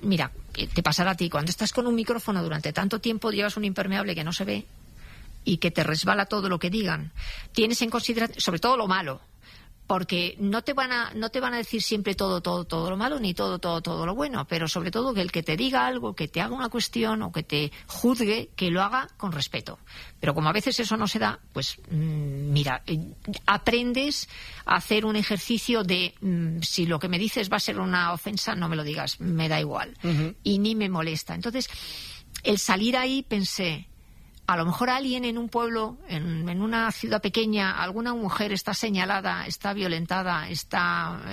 mira, te pasará a ti, cuando estás con un micrófono durante tanto tiempo, llevas un impermeable que no se ve y que te resbala todo lo que digan, tienes en consideración, sobre todo lo malo, porque no te van a decir siempre todo lo malo, ni todo lo bueno, pero sobre todo que el que te diga algo, que te haga una cuestión o que te juzgue, que lo haga con respeto. Pero como a veces eso no se da, pues mira, aprendes a hacer un ejercicio de si lo que me dices va a ser una ofensa, no me lo digas, me da igual. Y ni me molesta. Entonces, el salir ahí pensé, a lo mejor alguien en un pueblo, en una ciudad pequeña, alguna mujer está señalada, está violentada, está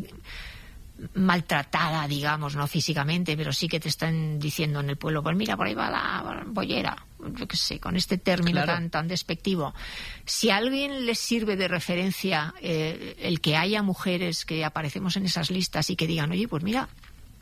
maltratada, digamos, no físicamente, pero sí que te están diciendo en el pueblo, pues mira, por ahí va la bollera, yo qué sé, con este término tan despectivo. Si a alguien les sirve de referencia el que haya mujeres que aparecemos en esas listas y que digan, oye, pues mira,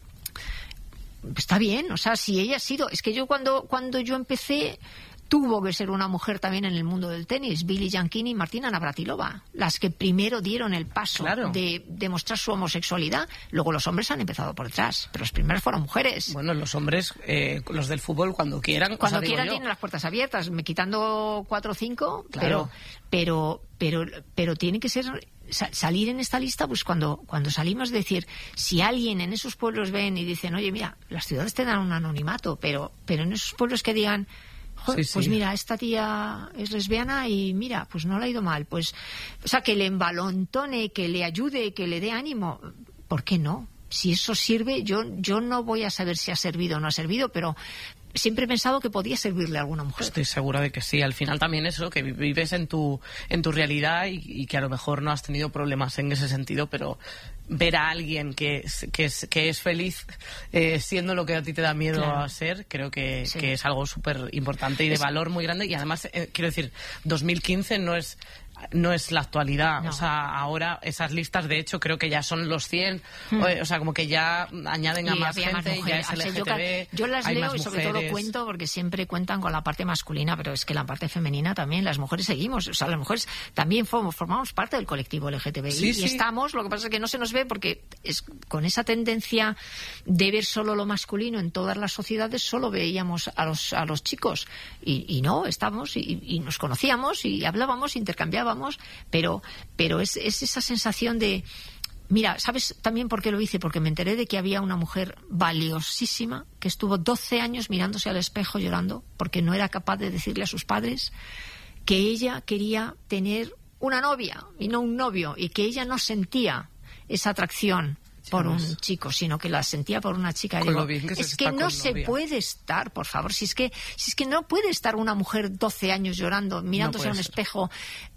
está bien, o sea, si ella ha sido... Es que yo cuando yo empecé... Tuvo que ser una mujer también en el mundo del tenis, Billie Jean King y Martina Navratilova, las que primero dieron el paso de demostrar su homosexualidad. Luego los hombres han empezado por detrás, pero las primeras fueron mujeres. Bueno, los hombres, los del fútbol, cuando quieran tienen las puertas abiertas, me quitando 4 o 5, claro. pero tiene que ser... salir en esta lista, pues cuando salimos, decir, si alguien en esos pueblos ven y dicen, oye, mira, las ciudades te dan un anonimato, pero en esos pueblos que digan, joder, pues mira, esta tía es lesbiana y mira, pues no le ha ido mal, pues, o sea, que le envalontone, que le ayude, que le dé ánimo, ¿por qué no? Si eso sirve, yo no voy a saber si ha servido o no ha servido, pero siempre he pensado que podía servirle a alguna mujer. Estoy segura de que sí. Al final también eso, que vives en tu realidad y que a lo mejor no has tenido problemas en ese sentido, pero ver a alguien que es feliz siendo lo que a ti te da miedo a ser, creo que es algo súper importante y de valor muy grande. Y además, quiero decir, 2015 no es la actualidad, o sea, ahora esas listas de hecho creo que ya son los 100, o sea, como que ya añaden a más gente y ya es LGTB. Yo las leo y sobre todo cuento porque siempre cuentan con la parte masculina, pero es que la parte femenina también, las mujeres seguimos, o sea, las mujeres también formamos parte del colectivo LGTB y estamos, lo que pasa es que no se nos ve porque es con esa tendencia de ver solo lo masculino en todas las sociedades, solo veíamos a los chicos y no, estamos y nos conocíamos y hablábamos, intercambiábamos, pero es esa sensación de... Mira, ¿sabes también por qué lo hice? Porque me enteré de que había una mujer valiosísima que estuvo 12 años mirándose al espejo llorando porque no era capaz de decirle a sus padres que ella quería tener una novia y no un novio, y que ella no sentía esa atracción por un chico, sino que la sentía por una chica. Digo, es que no se puede estar, por favor, si es que no puede estar una mujer 12 años llorando, mirándose a un espejo,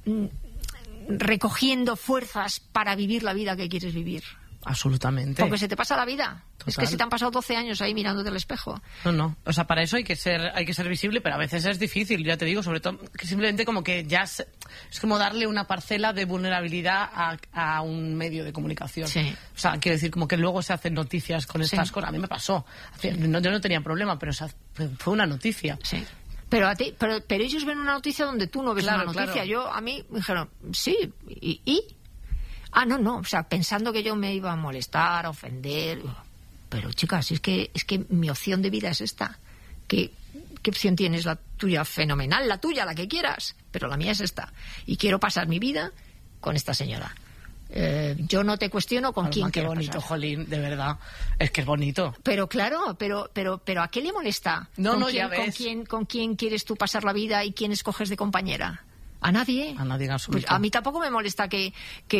recogiendo fuerzas para vivir la vida que quieres vivir. Absolutamente. Porque se te pasa la vida. Total. Es que se te han pasado 12 años ahí mirándote al espejo. No. O sea, para eso hay que ser visible, pero a veces es difícil, ya te digo, sobre todo que simplemente como que ya es como darle una parcela de vulnerabilidad a un medio de comunicación. Sí. O sea, quiero decir, como que luego se hacen noticias con estas cosas. A mí me pasó. Yo no tenía problema, pero fue una noticia. Sí. Pero ellos ven una noticia donde tú no ves una noticia. Claro. A mí me dijeron, sí, ¿y? No, o sea, pensando que yo me iba a molestar, a ofender. Pero, chicas, es que mi opción de vida es esta. ¿Qué opción tienes? La tuya, fenomenal, la tuya, la que quieras. Pero la mía es esta. Y quiero pasar mi vida con esta señora. Yo no te cuestiono con quién quiero pasar. Qué bonito, Jolín, de verdad. Es que es bonito. Pero claro, pero ¿a qué le molesta? Ya ves. ¿Con quién quieres tú pasar la vida y quién escoges de compañera? A nadie. A nadie en absoluto. Pues a mí tampoco me molesta que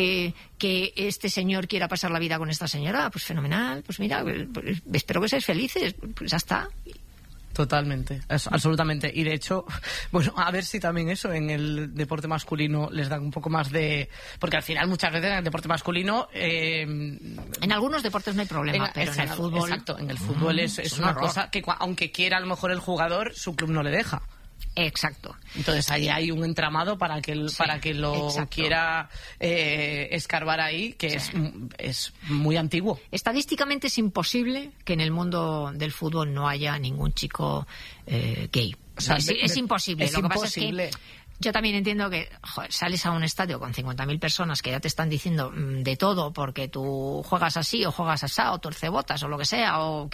este señor quiera pasar la vida con esta señora. Pues fenomenal. Pues mira, pues espero que seáis felices. Pues ya está. Totalmente, absolutamente. Y de hecho, bueno, a ver si también eso en el deporte masculino les da un poco más de... Porque al final muchas veces en el deporte masculino... En algunos deportes no hay problema, pero en el fútbol... Exacto, en el fútbol es una cosa que aunque quiera a lo mejor el jugador, su club no le deja. Exacto. Entonces ahí hay un entramado para que lo quiera escarbar ahí, que es muy antiguo. Estadísticamente es imposible que en el mundo del fútbol no haya ningún chico gay. O sea, es imposible. Lo que pasa es que yo también entiendo que sales a un estadio con 50.000 personas que ya te están diciendo de todo porque tú juegas así o juegas asá o torcebotas o lo que sea, o